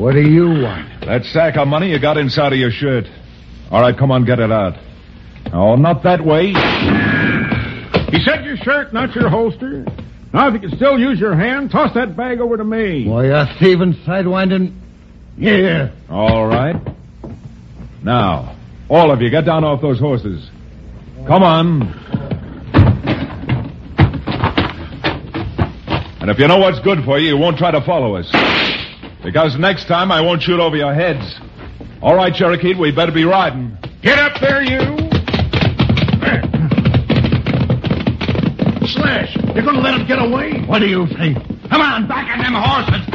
What do you want? That sack of money you got inside of your shirt. All right, come on, get it out. Oh, not that way. He said your shirt, not your holster. Now, if you can still use your hand, toss that bag over to me. Boy, you're thieving, sidewinding. Yeah. All right. Now, all of you, get down off those horses. Come on. And if you know what's good for you, you won't try to follow us. Because next time I won't shoot over your heads. All right, Cherokee, we better be riding. Get up there, you. Slash, you're going to let him get away? What do you think? Come on, back on them horses.